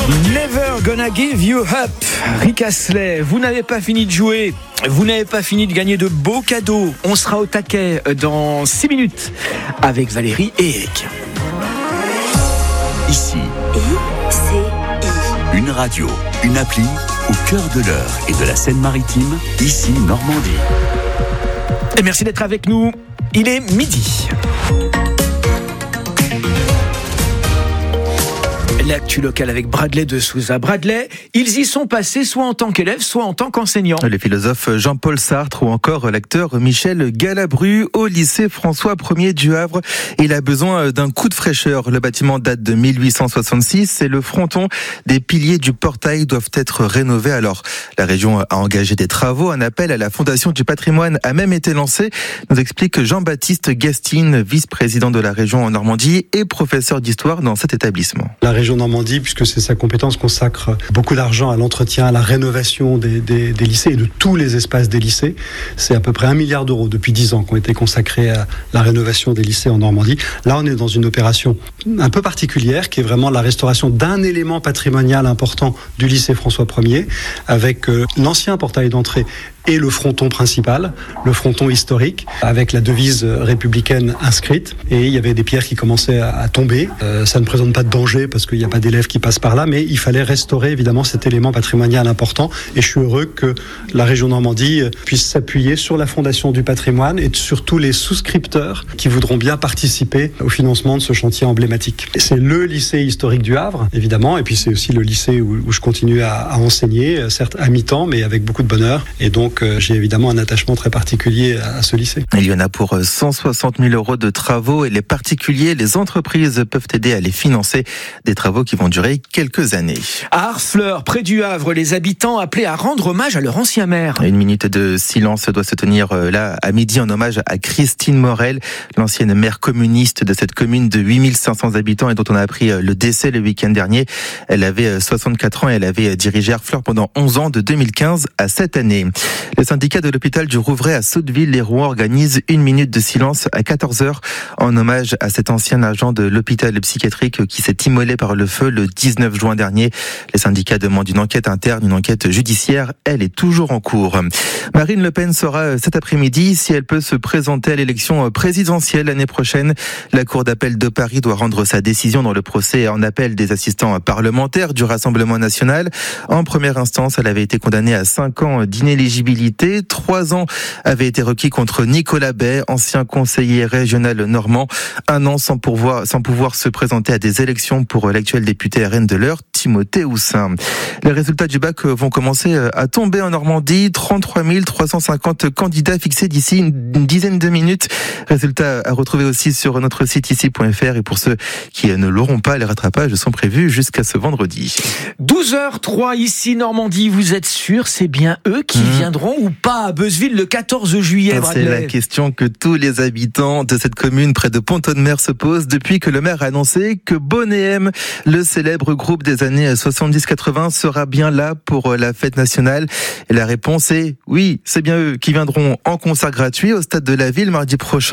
Never gonna give you up. Rick Astley, vous n'avez pas fini de jouer. Vous n'avez pas fini de gagner de beaux cadeaux. On sera au taquet dans 6 minutes avec Valérie et Eric. Ici, ICI. Une radio, une appli au cœur de l'Eure et de la Seine-Maritime, ici Normandie. Et merci d'être avec nous. Il est midi. L'actu locale avec Bradley de Souza. Bradley, ils y sont passés soit en tant qu'élèves, soit en tant qu'enseignants. Le philosophe Jean-Paul Sartre ou encore l'acteur Michel Galabru au lycée François Ier du Havre. Il a besoin d'un coup de fraîcheur. Le bâtiment date de 1866 et le fronton des piliers du portail doivent être rénovés. Alors, la région a engagé des travaux. Un appel à la Fondation du patrimoine a même été lancé, nous explique Jean-Baptiste Gastine, vice-président de la région en Normandie et professeur d'histoire dans cet établissement. La région Normandie, puisque c'est sa compétence, consacre beaucoup d'argent à l'entretien, à la rénovation des lycées et de tous les espaces des lycées. C'est à peu près 1 milliard d'euros depuis 10 ans qui ont été consacrés à la rénovation des lycées en Normandie. Là, on est dans une opération un peu particulière qui est vraiment la restauration d'un élément patrimonial important du lycée François Ier avec l'ancien portail d'entrée et le fronton principal, le fronton historique, avec la devise républicaine inscrite. Et il y avait des pierres qui commençaient à tomber. Ça ne présente pas de danger parce qu'il n'y a pas d'élèves qui passent par là, mais il fallait restaurer évidemment cet élément patrimonial important. Et je suis heureux que la région Normandie puisse s'appuyer sur la Fondation du patrimoine et sur tous les souscripteurs qui voudront bien participer au financement de ce chantier emblématique. Et c'est le lycée historique du Havre, évidemment, et puis c'est aussi le lycée où je continue à enseigner, certes à mi-temps, mais avec beaucoup de bonheur. Et donc, j'ai évidemment un attachement très particulier à ce lycée. Il y en a pour 160 000 euros de travaux et les particuliers, les entreprises peuvent aider à les financer. Des travaux qui vont durer quelques années. À Harfleur, près du Havre, les habitants appelés à rendre hommage à leur ancien maire. Une minute de silence doit se tenir là à midi en hommage à Christine Morel, l'ancienne maire communiste de cette commune de 8500 habitants et dont on a appris le décès le week-end dernier. Elle avait 64 ans et elle avait dirigé Harfleur pendant 11 ans de 2015 à cette année. Le syndicat de l'hôpital du Rouvray à Sotteville-les-Rouen organise une minute de silence à 14h en hommage à cet ancien agent de l'hôpital psychiatrique qui s'est immolé par le feu le 19 juin dernier. Les syndicats demandent une enquête interne, une enquête judiciaire. Elle est toujours en cours. Marine Le Pen saura cet après-midi si elle peut se présenter à l'élection présidentielle l'année prochaine. La Cour d'appel de Paris doit rendre sa décision dans le procès en appel des assistants parlementaires du Rassemblement national. En première instance, elle avait été condamnée à 5 ans d'inéligibilité. 3 ans avaient été requis contre Nicolas Bay, ancien conseiller régional normand. 1 an sans pouvoir se présenter à des élections pour l'actuel député RN de l'Eure, Timothée Houssin. Les résultats du bac vont commencer à tomber en Normandie. 33 350 candidats fixés d'ici une dizaine de minutes. Résultats à retrouver aussi sur notre site ici.fr. Et pour ceux qui ne l'auront pas, les rattrapages sont prévus jusqu'à ce vendredi. 12h03 ici Normandie. Vous êtes sûr c'est bien eux qui viendront ou pas à Beuzeville le 14 juillet, Bradley? C'est la question que tous les habitants de cette commune près de Pont-de-Mer se posent depuis que le maire a annoncé que Bonnet M, le célèbre groupe des années 70-80, sera bien là pour la fête nationale. Et la réponse est oui, c'est bien eux qui viendront en concert gratuit au stade de la ville mardi prochain.